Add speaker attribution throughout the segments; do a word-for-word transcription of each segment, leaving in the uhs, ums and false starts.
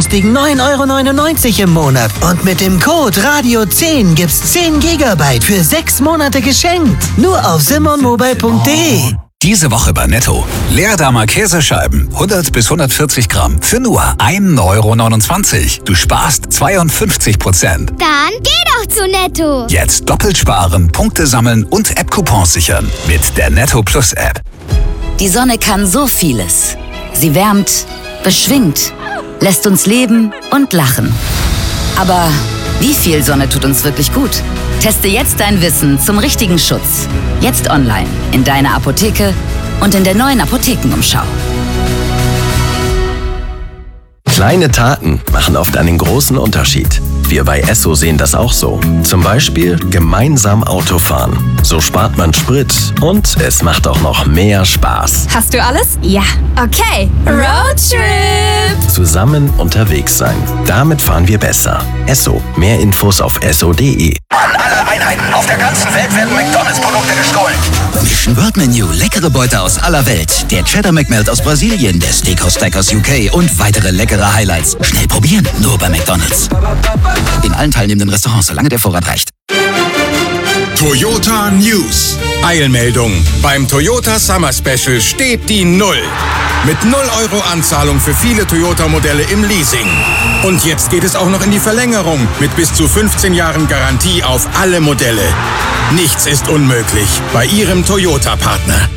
Speaker 1: günstigen neun Euro neunundneunzig im Monat. Und mit dem Code Radio zehn gibt's zehn Gigabyte für sechs Monate geschenkt. Nur auf simonmobile punkt de.
Speaker 2: Diese Woche bei Netto. Leerdammer Käsescheiben, hundert bis hundertvierzig Gramm, für nur ein Euro neunundzwanzig. Du sparst zweiundfünfzig Prozent.
Speaker 3: Dann geh doch zu Netto.
Speaker 2: Jetzt doppelt sparen, Punkte sammeln und App-Coupons sichern. Mit der Netto Plus App.
Speaker 4: Die Sonne kann so vieles. Sie wärmt, beschwingt, lässt uns leben und lachen. Aber wie viel Sonne tut uns wirklich gut? Teste jetzt dein Wissen zum richtigen Schutz. Jetzt online, in deiner Apotheke und in der neuen Apothekenumschau.
Speaker 5: Kleine Taten machen oft einen großen Unterschied. Wir bei Esso sehen das auch so. Zum Beispiel gemeinsam Autofahren. So spart man Sprit und es macht auch noch mehr Spaß.
Speaker 6: Hast du alles? Ja. Okay. Roadtrip!
Speaker 5: Zusammen unterwegs sein. Damit fahren wir besser. Esso. Mehr Infos auf esso punkt de.
Speaker 2: An alle Einheiten auf der ganzen Welt werden McDonalds-Produkte gestohlen. Mission World Menu, leckere Beute aus aller Welt. Der Cheddar McMelt aus Brasilien, der Steakhouse Stack aus U K und weitere leckere Highlights. Schnell probieren, nur bei McDonalds. In allen teilnehmenden Restaurants, solange der Vorrat reicht.
Speaker 7: Toyota News. Eilmeldung. Beim Toyota Summer Special steht die Null. Mit null Euro Anzahlung für viele Toyota-Modelle im Leasing. Und jetzt geht es auch noch in die Verlängerung mit bis zu fünfzehn Jahren Garantie auf alle Modelle. Nichts ist unmöglich bei Ihrem Toyota-Partner.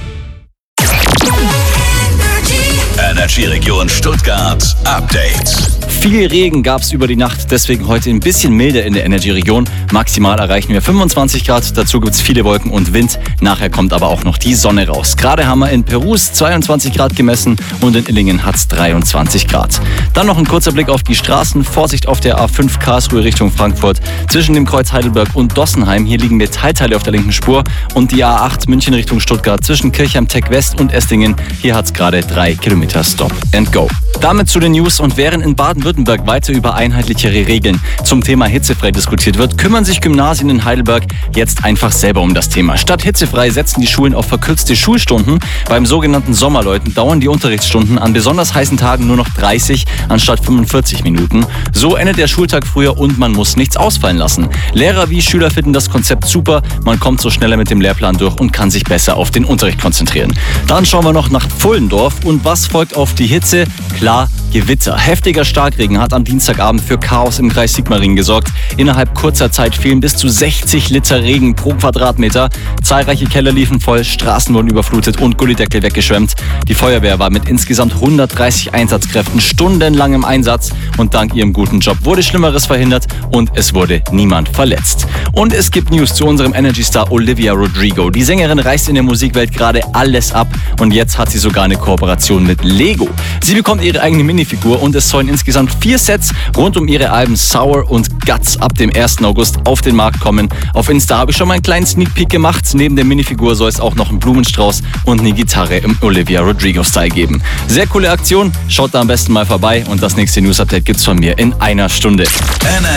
Speaker 2: Energy-Region Stuttgart Update.
Speaker 8: Viel Regen gab es über die Nacht, deswegen heute ein bisschen milder in der Energy-Region. Maximal erreichen wir fünfundzwanzig Grad, dazu gibt es viele Wolken und Wind. Nachher kommt aber auch noch die Sonne raus. Gerade haben wir in Perus zweiundzwanzig Grad gemessen und in Illingen hat es dreiundzwanzig Grad. Dann noch ein kurzer Blick auf die Straßen. Vorsicht auf der A fünf Karlsruhe Richtung Frankfurt. Zwischen dem Kreuz Heidelberg und Dossenheim, hier liegen Metallteile auf der linken Spur. Und die A acht München Richtung Stuttgart zwischen Kirchheim Tech West und Esslingen. Hier hat es gerade drei Kilometer Stop and Go. Damit zu den News. Und während in Baden-Württemberg weiter über einheitlichere Regeln zum Thema hitzefrei diskutiert wird, kümmern sich Gymnasien in Heidelberg jetzt einfach selber um das Thema. Statt hitzefrei setzen die Schulen auf verkürzte Schulstunden. Beim sogenannten Sommerläuten dauern die Unterrichtsstunden an besonders heißen Tagen nur noch dreißig anstatt fünfundvierzig Minuten. So endet der Schultag früher und man muss nichts ausfallen lassen. Lehrer wie Schüler finden das Konzept super. Man kommt so schneller mit dem Lehrplan durch und kann sich besser auf den Unterricht konzentrieren. Dann schauen wir noch nach Pfullendorf. Und was folgt auf die Hitze? Klar, Gewitter. Heftiger Starkregen hat am Dienstagabend für Chaos im Kreis Sigmaringen gesorgt. Innerhalb kurzer Zeit fehlen bis zu sechzig Liter Regen pro Quadratmeter. Zahlreiche Keller liefen voll, Straßen wurden überflutet und Gullydeckel weggeschwemmt. Die Feuerwehr war mit insgesamt hundertdreißig Einsatzkräften stundenlang im Einsatz und dank ihrem guten Job wurde Schlimmeres verhindert und es wurde niemand verletzt. Und es gibt News zu unserem Energy-Star Olivia Rodrigo. Die Sängerin reißt in der Musikwelt gerade alles ab und jetzt hat sie sogar eine Kooperation mit Lego. Sie bekommt ihre eigene Minifigur und es sollen insgesamt vier Sets rund um ihre Alben Sour und Guts ab dem ersten August auf den Markt kommen. Auf Insta habe ich schon mal einen kleinen Sneak Peek gemacht. Neben der Minifigur soll es auch noch einen Blumenstrauß und eine Gitarre im Olivia Rodrigo-Style geben. Sehr coole Aktion, schaut da am besten mal vorbei und das nächste News-Update gibt's von mir in einer Stunde.